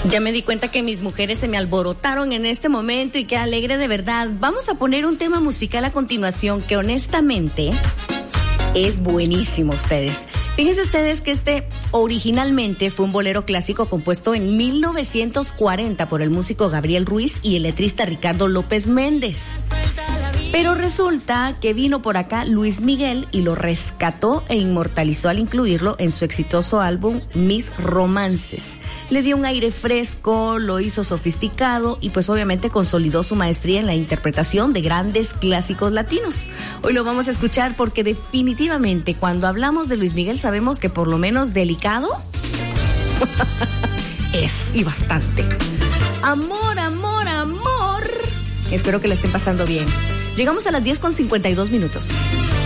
Ya me di cuenta que mis mujeres se me alborotaron en este momento y qué alegre de verdad. Vamos a poner un tema musical a continuación que honestamente es buenísimo, ustedes. Fíjense ustedes que este originalmente fue un bolero clásico compuesto en 1940 por el músico Gabriel Ruiz y el letrista Ricardo López Méndez. Pero resulta que vino por acá Luis Miguel y lo rescató e inmortalizó al incluirlo en su exitoso álbum Mis Romances. Le dio un aire fresco, lo hizo sofisticado y pues obviamente consolidó su maestría en la interpretación de grandes clásicos latinos. Hoy lo vamos a escuchar porque definitivamente cuando hablamos de Luis Miguel sabemos que por lo menos delicado es y bastante. Amor, amor, amor. Espero que la estén pasando bien. Llegamos a las 10:52.